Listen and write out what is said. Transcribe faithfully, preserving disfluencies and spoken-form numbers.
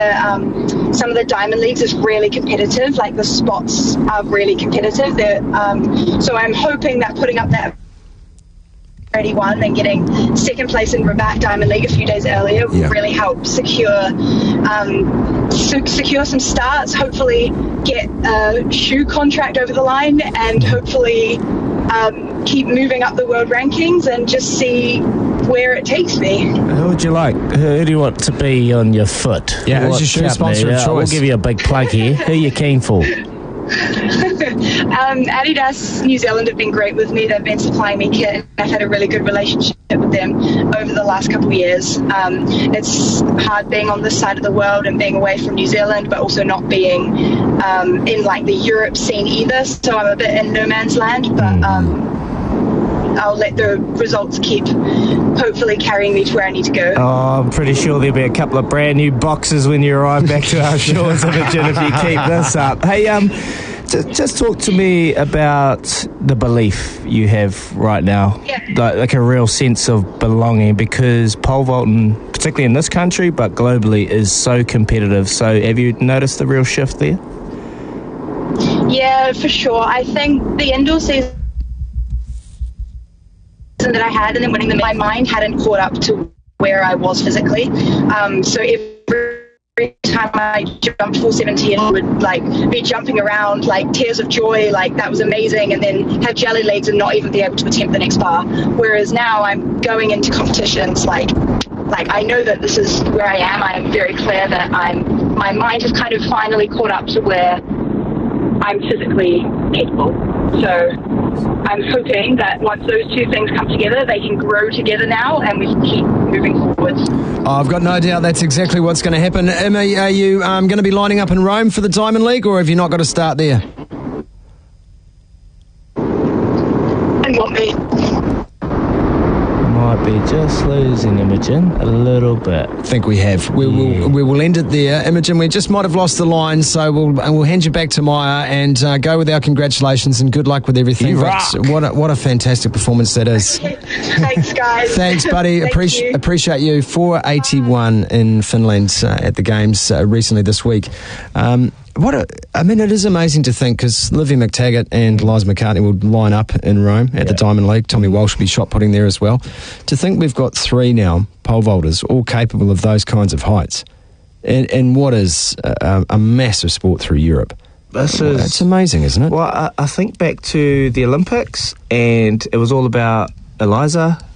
um, some of the Diamond Leagues is really competitive. Like the spots are really competitive. Um, so I'm hoping that putting up that eighty-one and getting second place in Rabat Diamond League a few days earlier will yeah. really help secure um, se- secure some starts, hopefully get a shoe contract over the line, and hopefully um, keep moving up the world rankings and just see where it takes me. Who would you like? Who do you want to be on your foot? Yeah, who's your shoe sponsor of yeah, choice? We'll give you a big plug here. Who are you keen for? um, Adidas New Zealand have been great with me. They've been supplying me kit. I've had a really good relationship with them over the last couple of years. Um, it's hard being on this side of the world and being away from New Zealand, but also not being um, in like the Europe scene either. So I'm a bit in no man's land, but um, I'll let the results keep hopefully carrying me to where I need to go. Oh, I'm pretty sure there'll be a couple of brand new boxes when you arrive back to our shores, Imogen, if you keep this up. Hey, um, just, just talk to me about the belief you have right now, yeah. like, like a real sense of belonging, because pole vaulting, particularly in this country, but globally, is so competitive. So have you noticed the real shift there? Yeah, for sure. I think the indoor season that I had and then winning them, my mind hadn't caught up to where I was physically. Um, so every time I jumped four seventy and would like be jumping around like tears of joy, like that was amazing, and then have jelly legs and not even be able to attempt the next bar. Whereas now I'm going into competitions like like I know that this is where I am. I am very clear that I'm my mind has kind of finally caught up to where I'm physically capable. So I'm hoping that once those two things come together, they can grow together now and we can keep moving forwards. Oh, I've got no doubt that's exactly what's going to happen. Emma, are you um, going to be lining up in Rome for the Diamond League, or have you not got to start there? And what me? Might be just losing Imogen a little bit. I think we have. We yeah. will we will end it there. Imogen, we just might have lost the line, so we'll we'll hand you back to Maya and uh, go with our congratulations and good luck with everything. You rock. What a, what a fantastic performance that is. Thanks, guys. Thanks, buddy. Thank Appreci- you. Appreciate you. four eighty-one in Finland uh, at the Games uh, recently this week. Um, What a, I mean, it is amazing to think, because Livy McTaggart and Liza McCartney will line up in Rome at yeah. the Diamond League. Tommy Walsh will be shot putting there as well. To think we've got three now pole vaulters, all capable of those kinds of heights, in, in what is a, a massive sport through Europe. This is, it's amazing, isn't it? Well, I, I think back to the Olympics, and it was all about Eliza